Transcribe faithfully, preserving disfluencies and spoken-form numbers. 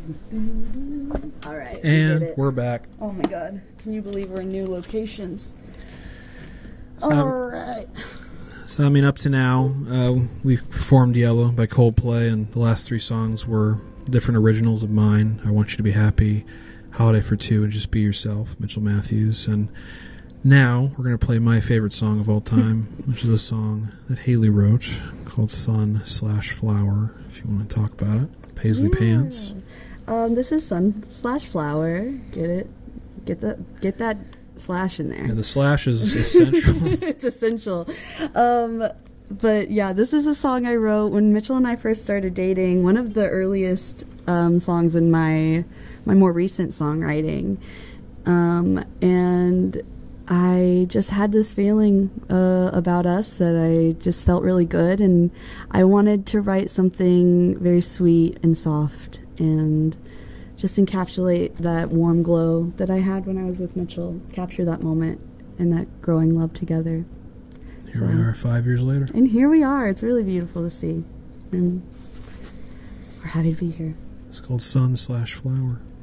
All right. And we did it. we're back. Oh my god. Can you believe we're in new locations? So, All right. So, I mean, up to now, uh, we performed Yellow by Coldplay, and the last three songs were different originals of mine. I Want You to Be Happy, Holiday for Two, and Just Be Yourself, Mitchell Matthews. And now we're going to play my favorite song of all time, which is a song that Haley wrote called Sun slash Flower, if you want to talk about it. Paisley Yeah. Pants. Um, this is Sun slash Flower. Get it? Get that? Get that slash in there. Yeah, the slash is essential. It's essential. Um, but yeah, this is a song I wrote when Mitchell and I first started dating. One of the earliest um, songs in my my more recent songwriting, um, and I just had this feeling uh, about us that I just felt really good, and I wanted to write something very sweet and soft and just encapsulate that warm glow that I had when I was with Mitchell, capture that moment and that growing love together. Here So, we are five years later. and here we are. It's really beautiful to see. And we're happy to be here. It's called Sun slash Flower.